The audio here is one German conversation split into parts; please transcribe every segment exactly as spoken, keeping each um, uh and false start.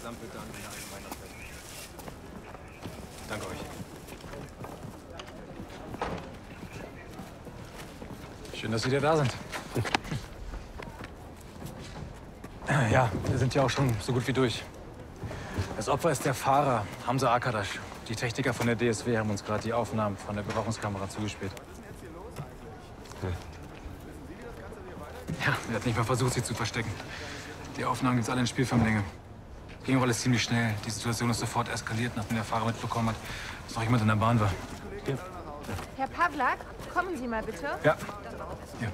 Gesamtbitte an den Allgemeiner Fest. Danke euch. Schön, dass Sie wieder da sind. Ja, wir sind ja auch schon so gut wie durch. Das Opfer ist der Fahrer, Hamza Arkadaş. Die Techniker von der D S W haben uns gerade die Aufnahmen von der Überwachungskamera zugespielt. Ja, er hat nicht mal versucht, sie zu verstecken. Die Aufnahmen gibt's alle in Spielfilmlänge. Ging auch alles ziemlich schnell. Die Situation ist sofort eskaliert, nachdem der Fahrer mitbekommen hat, dass noch jemand in der Bahn war. Ja. Herr Pawlak, kommen Sie mal bitte. Ja. Ja.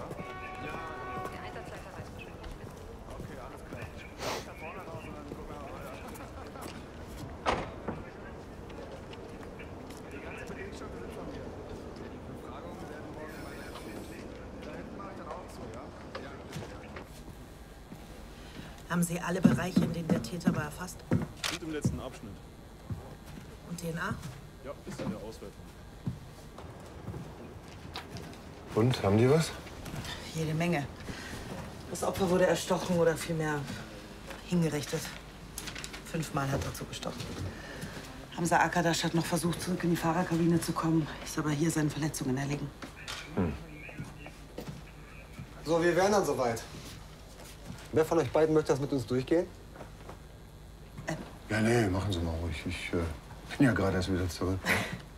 Haben Sie alle Bereiche, in denen der Täter war, erfasst? Und im letzten Abschnitt. Und D N A? Ja, ist in der Auswertung. Und, haben die was? Jede Menge. Das Opfer wurde erstochen oder vielmehr hingerichtet. Fünfmal hat er zugestochen. Hamza Arkadaş hat noch versucht, zurück in die Fahrerkabine zu kommen, ist aber hier seinen Verletzungen erlegen. Hm. So, wir wären dann soweit. Wer von euch beiden möchte das mit uns durchgehen? Äh. Ja, nee, machen Sie mal ruhig. Ich äh, bin ja gerade erst wieder zurück.